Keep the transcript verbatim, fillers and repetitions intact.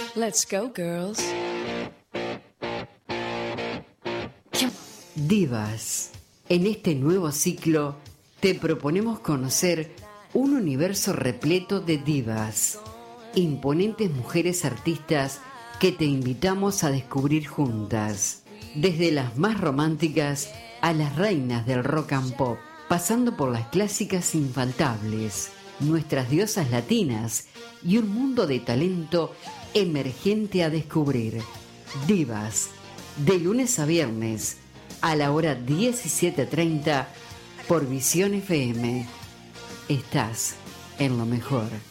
Let's go, girls. Divas. En este nuevo ciclo te proponemos conocer un universo repleto de divas, imponentes mujeres artistas que te invitamos a descubrir juntas, desde las más románticas a las reinas del rock and pop, pasando por las clásicas infaltables, nuestras diosas latinas y un mundo de talento emergente a descubrir. Divas, de lunes a viernes, a la hora diecisiete treinta, por Visión F M. Estás en lo mejor.